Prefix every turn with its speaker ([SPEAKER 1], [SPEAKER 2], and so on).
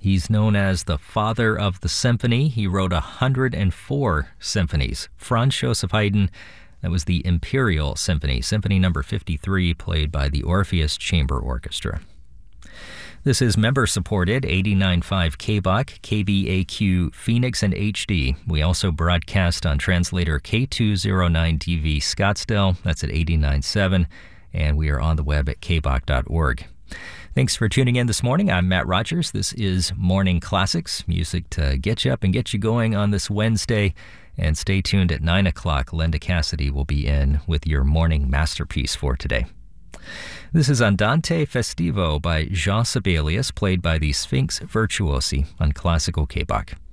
[SPEAKER 1] He's known as the father of the symphony. He wrote 104 symphonies. Franz Joseph Haydn, that was the Imperial Symphony, Symphony number 53, played by the Orpheus Chamber Orchestra. This is member-supported 89.5 KBOC, KBAQ Phoenix and HD. We also broadcast on translator K209DV Scottsdale. That's at 89.7, and we are on the web at kbok.org. Thanks for tuning in this morning. I'm Matt Rogers. This is Morning Classics, music to get you up and get you going on this Wednesday. And stay tuned at 9 o'clock. Linda Cassidy will be in with your morning masterpiece for today. This is Andante Festivo by Jean Sibelius, played by the Sphinx Virtuosi on Classical KBOC.